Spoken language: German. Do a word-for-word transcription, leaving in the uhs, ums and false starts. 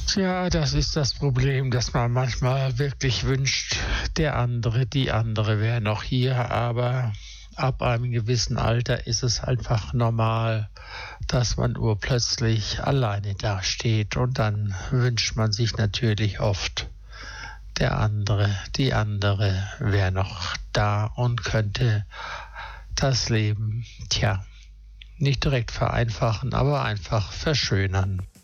Tja, das ist das Problem, dass man manchmal wirklich wünscht, der andere, die andere wäre noch hier, aber ab einem gewissen Alter ist es einfach normal, dass man urplötzlich alleine dasteht und dann wünscht man sich natürlich oft, der andere, die andere wäre noch da und könnte das Leben, tja, nicht direkt vereinfachen, aber einfach verschönern.